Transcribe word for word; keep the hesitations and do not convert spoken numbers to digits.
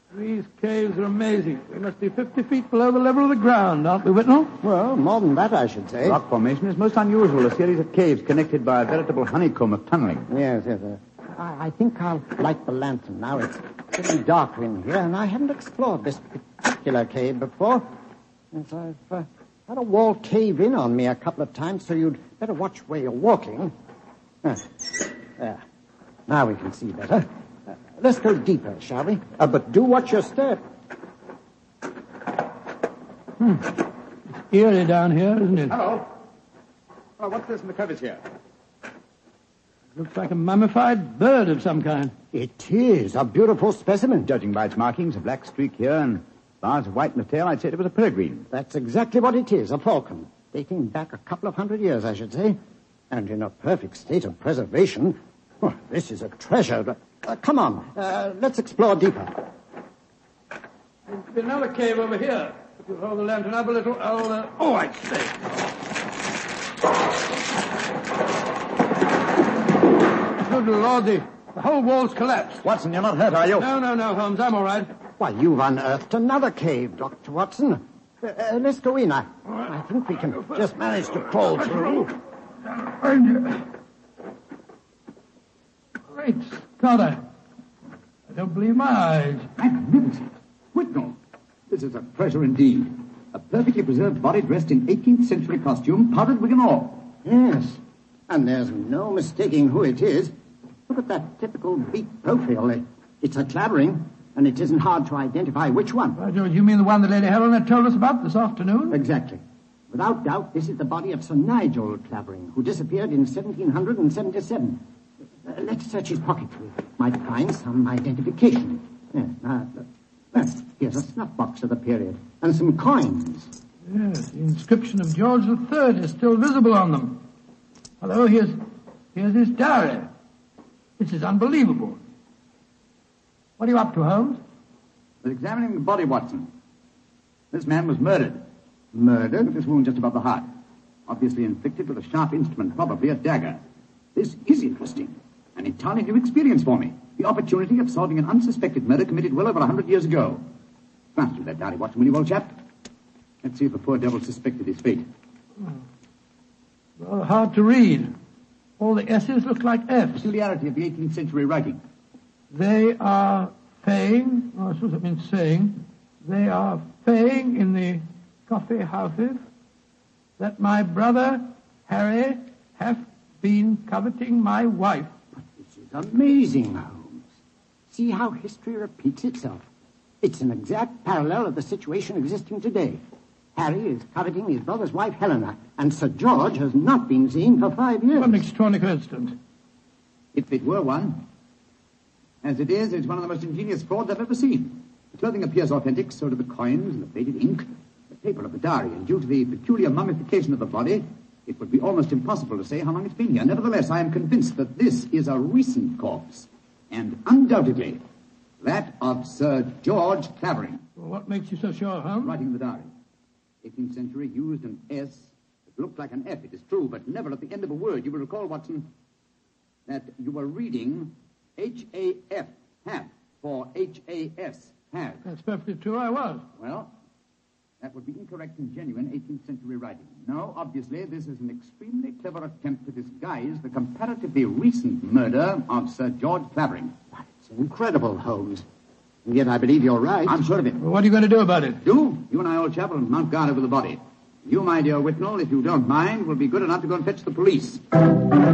These caves are amazing. We must be fifty feet below the level of the ground, aren't we, Whitnell? Well, more than that, I should say. Rock formation is most unusual, a series of caves connected by a veritable honeycomb of tunneling. Yes, yes, sir. I, I think I'll light the lantern now. It's getting darker in here, and I haven't explored this particular cave before. Yes, I've uh, had a wall cave in on me a couple of times, so you'd better watch where you're walking. Ah, there. Now we can see better. Uh, let's go deeper, shall we? Uh, but do watch your step. Hmm. It's eerie down here, isn't it? Hello. Oh, what's this in the crevice here? Looks like a mummified bird of some kind. It is a beautiful specimen. Judging by its markings, a black streak here and bars of white in the tail, I'd say it was a peregrine. That's exactly what it is, a falcon. Dating back a couple of hundred years, I should say. And in a perfect state of preservation. Oh, this is a treasure. Uh, come on, uh, let's explore deeper. There's another cave over here. If you hold the lantern up a little, I'll... Uh... Oh, I say. Good lordy. The whole wall's collapsed. Watson, you're not hurt, are you? No, no, no, Holmes. I'm all right. Why, you've unearthed another cave, Doctor Watson. Uh, uh, let's go in. I, I think we can just manage to crawl through. Great Scott, I, I don't believe my eyes. Magnificent. Whitnell, this is a treasure indeed. A perfectly preserved body dressed in eighteenth century costume, powdered wig and all. Yes, and there's no mistaking who it is. Look at that typical beak profile. It's a Clavering, and it isn't hard to identify which one. By George, you mean the one that Lady Helena told us about this afternoon? Exactly. Without doubt, this is the body of Sir Nigel Clavering, who disappeared in seventeen seventy-seven. Uh, let's search his pockets. We might find some identification. Yes, now, uh, well, here's a snuff box of the period, and some coins. Yes, the inscription of George the Third is still visible on them. Hello, here's, here's his diary. This is unbelievable. What are you up to, Holmes? We're examining the body, Watson. This man was murdered. Murdered? With this wound just above the heart. Obviously inflicted with a sharp instrument, probably a dagger. This is interesting. An entirely new experience for me. The opportunity of solving an unsuspected murder committed well over a hundred years ago. Glance through that diary, Watson, will you, old chap? Let's see if the poor devil suspected his fate. Oh. Well, hard to read. All the S's look like F's. Peculiarity of the eighteenth century writing. They are saying, oh, I suppose it means saying, they are saying in the coffee houses that my brother Harry hath been coveting my wife. But this is amazing, Holmes. See how history repeats itself. It's an exact parallel of the situation existing today. Harry is coveting his brother's wife, Helena, and Sir George has not been seen for five years. What an extraordinary coincidence. If it were one. As it is, it's one of the most ingenious frauds I've ever seen. The clothing appears authentic, so do the coins and the faded ink, the paper of the diary, and due to the peculiar mummification of the body, it would be almost impossible to say how long it's been here. Nevertheless, I am convinced that this is a recent corpse, and undoubtedly that of Sir George Clavering. Well, what makes you so sure, Holmes? Writing in the diary. eighteenth century used an S. It looked like an F, it is true, but never at the end of a word. You will recall, Watson, that you were reading H A F, have, for H A S, have. That's perfectly true, I was. Well, that would be incorrect and genuine eighteenth century writing. No, obviously, this is an extremely clever attempt to disguise the comparatively recent murder of Sir George Clavering. It's incredible, Holmes. And yet I believe you're right. I'm sure of it. Well, what are you going to do about it? Do? You and I, old chap, will mount guard over the body. You, my dear Whitnell, if you don't mind, will be good enough to go and fetch the police.